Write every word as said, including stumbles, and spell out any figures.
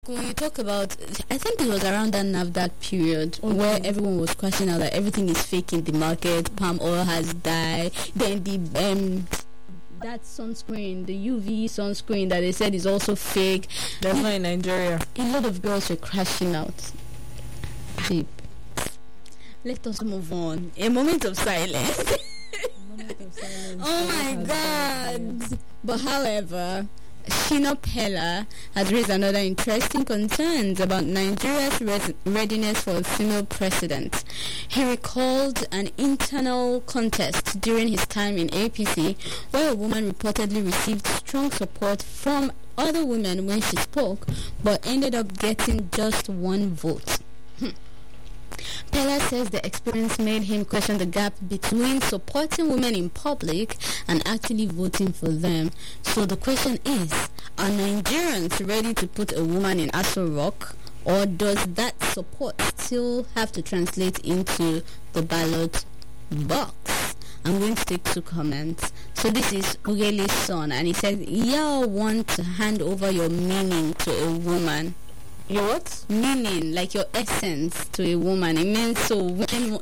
When you talk about, I think it was around that NAFDAC period okay. where everyone was questioning out that everything is fake in the market, palm oil has died, then the um that sunscreen, the U V sunscreen that they said is also fake. That's not in Nigeria. A lot of girls were crashing out. Cheap. Let us move on. A moment of silence. A moment of silence. Oh my God! But however, Shina Pella has raised another interesting concerns about Nigeria's res- readiness for a female president. He recalled an internal contest during his time in A P C where a woman reportedly received strong support from other women when she spoke, but ended up getting just one vote. Pella says the experience made him question the gap between supporting women in public and actually voting for them. So the question is, are Nigerians ready to put a woman in Aso Rock, or does that support still have to translate into the ballot box? I'm going to take two comments. So this is Ugele's son, and he says, y'all want to hand over your meaning to a woman. Your what? Meaning, like your essence to a woman. It means so when